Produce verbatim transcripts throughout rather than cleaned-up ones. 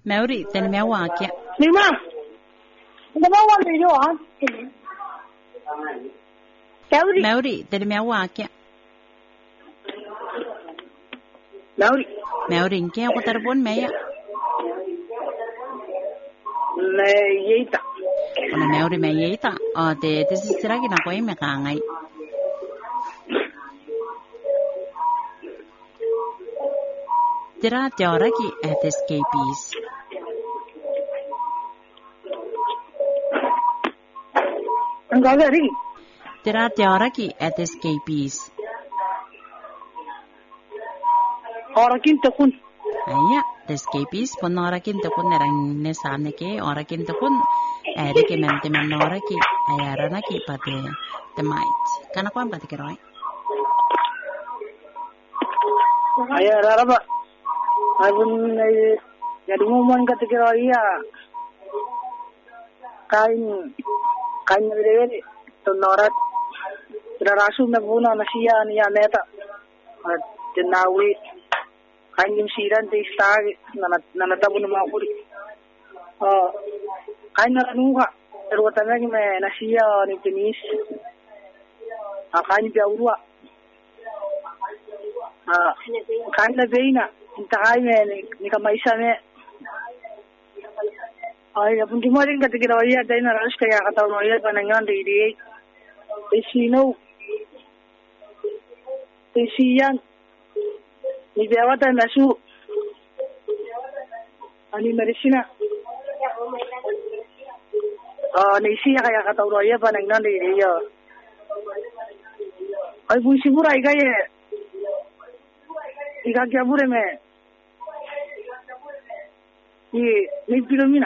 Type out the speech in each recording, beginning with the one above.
Mauri ten mewa kya. Lima. Ito ba one video ah? Mauri. Mauri ten mewa kya. Mauri. Mauri kya ko terbon meya. Mayita. Ona Mauri meyita. O te te sisira kina ko ime kangai. Tira te ora ki at escapees. Ang gagawin? Tira te ora ki at escapees. Ora kinto kun. Aya, the escapees pon ora kinto kun nerang ne sane ke ora kinto kun ere ke mente men ora ki ayara na ki pate the might. Kana ko ambati ke roi. Ayara raba. Abun jadi ngomong ketika iya kain kain berdiri tonorat rasu mebuna nasia niya meta tenawi kain yung siran te stag nanatabu na makuri ah kain nanuha pero tanang me nasia ni tenis ah kain biaurua ah kain na beina Intakay me, ni kamaisa me. Ay, apun di mo rin katigiraw iya, dahil naralas kaya katawang iya, panangan, dili. Isino. Isiyan. Ni bewatan nasu. Ani merisina. Ah, ni siya kaya katawang iya, panangan, dili. Ay, kung siguro ay kaya, ikakiyabure me. Iya, may pilomina.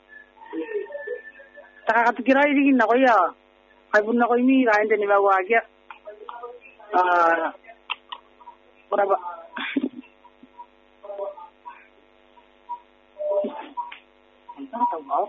Takakatikiray digin na ko ya. Ay pun na ko ini kain din ni mawagya. Ah, para ba? Ano taw ba?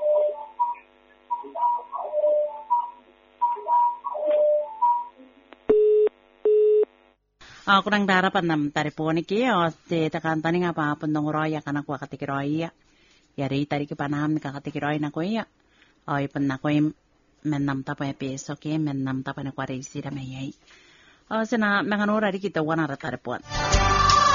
Ako nang darapan nam tariponi ki o te takantani nga pa pundong roya kana kwa katikiroya. Yari tari ki panaham ni kakatikiroy na ko iya. O ipon na ko im menam tapa e peso ki menam tapa na kwa reisi da mayay. O sina menganura di kita wana rataripon.